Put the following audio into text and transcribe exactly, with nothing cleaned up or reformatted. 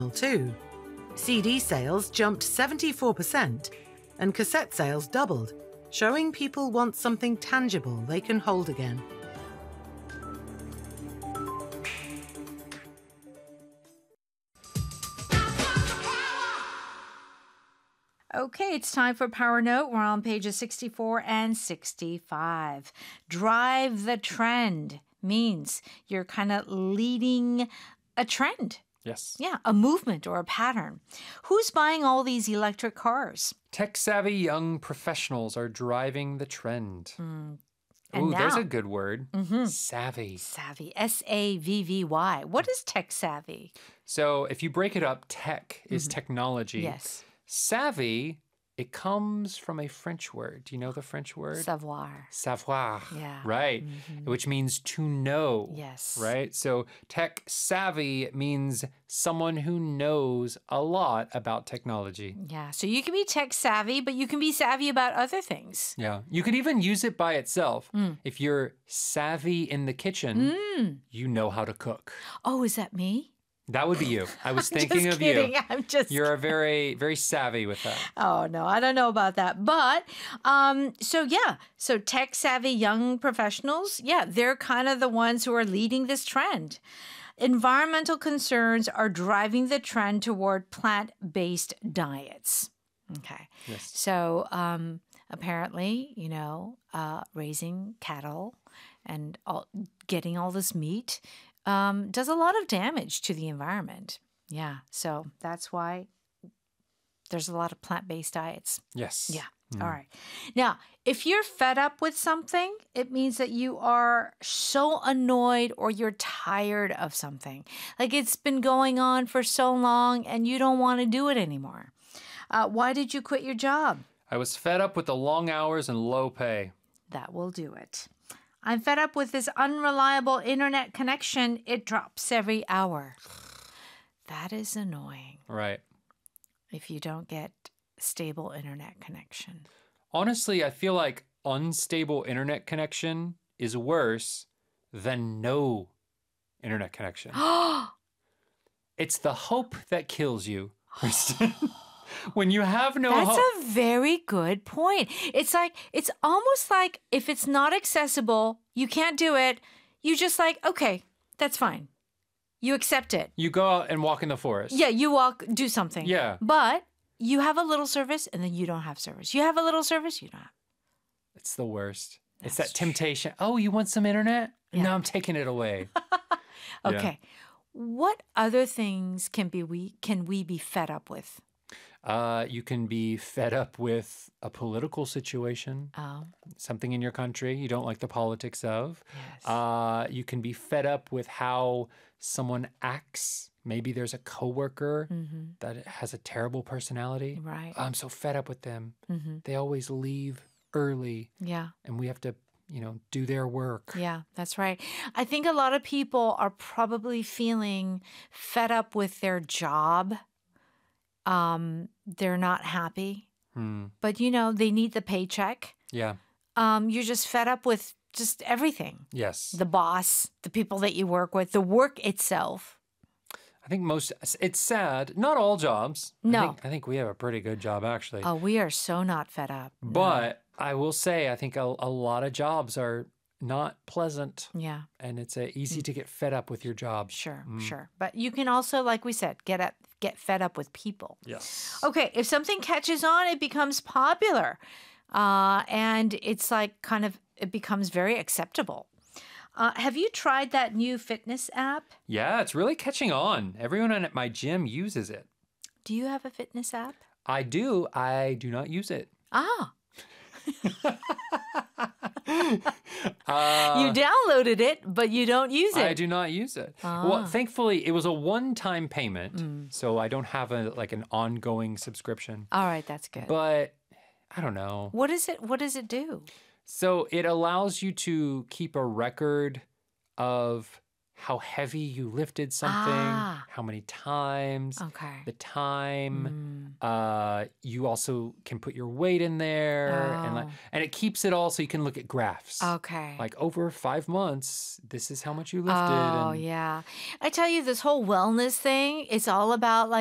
too. C D sales jumped seventy-four percent and cassette sales doubled, showing people want something tangible they can hold again. Okay, it's time for Power Note. We're on pages sixty-four and sixty-five. Drive the trend means you're kind of leading a trend. Yes. Yeah, a movement or a pattern. Who's buying all these electric cars? Tech-savvy young professionals are driving the trend. Mm. Ooh, now, there's a good word. Mm-hmm. Savvy. Savvy. S A V V Y. What is tech savvy? So if you break it up, tech is Mm-hmm. technology. Yes. Savvy, it comes from a French word. Do you know the French word? Savoir. Savoir. Yeah. Right. Mm-hmm. Which means to know. Yes. Right? So tech savvy means someone who knows a lot about technology. Yeah. So you can be tech savvy, but you can be savvy about other things. Yeah. You could even use it by itself. Mm. If you're savvy in the kitchen, Mm. you know how to cook. Oh, is that me? That would be you. I was I'm thinking just of kidding. you. I'm just You're a very, very savvy with that. Oh, no, I don't know about that. But um, so, yeah, so tech savvy young professionals, yeah, they're kind of the ones who are leading this trend. Environmental concerns are driving the trend toward plant-based diets. Okay. Yes. So um, apparently, you know, uh, raising cattle and all, getting all this meat um, does a lot of damage to the environment. Yeah. So that's why there's a lot of plant-based diets. Yes. Yeah. Mm. All right. Now, if you're fed up with something, it means that you are so annoyed or you're tired of something. Like it's been going on for so long and you don't want to do it anymore. Uh, why did you quit your job? I was fed up with the long hours and low pay. That will do it. I'm fed up with this unreliable internet connection. It drops every hour. That is annoying. Right. If you don't get stable internet connection. Honestly, I feel like unstable internet connection is worse than no internet connection. It's the hope that kills you, Kristen. When you have no That's hope. a very good point. It's like, it's almost like if it's not accessible, you can't do it. You just like, okay, that's fine. You accept it. You go out and walk in the forest. Yeah, you walk, do something. Yeah. But you have a little service and then you don't have service. You have a little service, you don't have. It's the worst. It's That's that temptation. Oh, you want some internet? Yeah. No, I'm taking it away. Okay. What other things can be we can we be fed up with? Uh, you can be fed up with a political situation, Oh, something in your country you don't like the politics of. yes. Uh, you can be fed up with how someone acts. Maybe there's a coworker Mm-hmm. that has a terrible personality. Right. I'm so fed up with them. Mm-hmm. They always leave early, Yeah. and we have to, you know, do their work. Yeah, that's right. I think a lot of people are probably feeling fed up with their job. Um, they're not happy, Hmm. but you know, they need the paycheck. Yeah. Um, you're just fed up with just everything. Yes. The boss, the people that you work with, the work itself. I think most, it's sad. Not all jobs. I No. think, I think we have a pretty good job, actually. Oh, we are so not fed up. No. But I will say, I think a, a lot of jobs are not pleasant, Yeah, and it's uh, easy to get fed up with your job. sure, Mm. sure. But you can also, like we said, get up, get fed up with people. Yes. Okay, if something catches on, it becomes popular. Uh, and it's like kind of, it becomes very acceptable. Uh, have you tried that new fitness app? Yeah, it's really catching on. Everyone at my gym uses it. Do you have a fitness app? I do. I do not use it. Ah, Uh, you downloaded it, but you don't use it. I do not use it. Ah. Well, thankfully, it was a one-time payment, Mm. so I don't have a like an ongoing subscription. All right, that's good. But I don't know. what is it? What does it do? So it allows you to keep a record of how heavy you lifted something, Ah. how many times, Okay. the time. Mm. Uh, you also can put your weight in there, and like, Oh. and it keeps it all so you can look at graphs. Okay. Like over five months, this is how much you lifted. Oh, and yeah. I tell you, this whole wellness thing, it's all about like